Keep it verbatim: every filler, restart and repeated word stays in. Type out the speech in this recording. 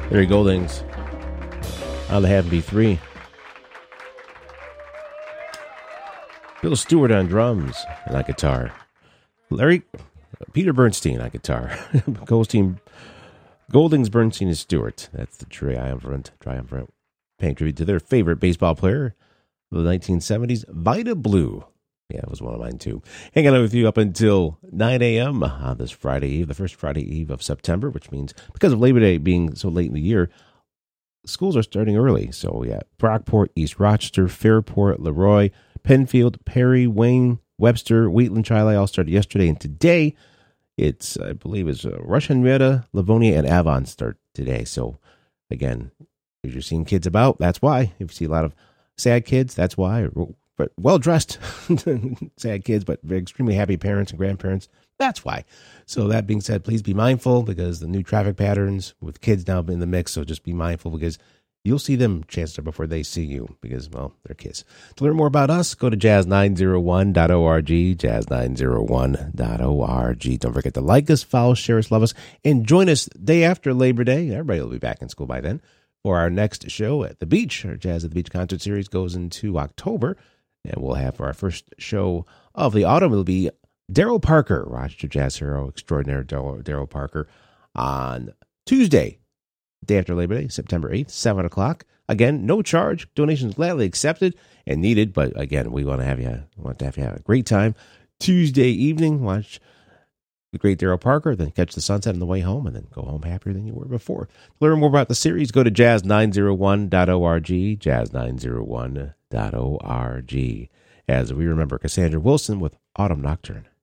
Larry Goldings on the Have B three. Bill Stewart on drums and on guitar. Larry, Peter Bernstein on guitar. Goldstein, Goldings, Bernstein, and Stewart. That's the triumvirate, triumvirate, paying tribute to their favorite baseball player of the nineteen seventies, Vida Blue. Yeah, it was one of mine too. Hanging out with you up until nine a.m. on this Friday Eve, the first Friday Eve of September, which means because of Labor Day being so late in the year, schools are starting early. So yeah, Brockport, East Rochester, Fairport, Leroy, Penfield, Perry, Wayne, Webster, Wheatland, Chile all started yesterday. And today, it's, I believe, it's uh, Rush Henrietta, Livonia, and Avon start today. So again, if you're seeing kids about, that's why. If you see a lot of sad kids, that's why. But well-dressed sad kids, but extremely happy parents and grandparents, that's why. So that being said, please be mindful because the new traffic patterns with kids now in the mix, so just be mindful because you'll see them chances are before they see you because, well, they're kids. To learn more about us, go to jazz nine oh one dot org, jazz nine oh one dot org. Don't forget to like us, follow, share us, love us, and join us day after Labor Day. Everybody will be back in school by then for our next show at the beach. Our Jazz at the Beach concert series goes into October. And we'll have our first show of the autumn. It'll be Daryl Parker, Rochester Jazz Hero Extraordinaire Daryl Parker, on Tuesday, day after Labor Day, September eighth, seven o'clock. Again, no charge. Donations gladly accepted and needed. But again, we want to have you want to have you have a great time. Tuesday evening, watch the great Daryl Parker, then catch the sunset on the way home, and then go home happier than you were before. To learn more about the series, go to jazz nine oh one dot org, jazz nine oh one dot org. Dot org, as we remember Cassandra Wilson with Autumn Nocturne.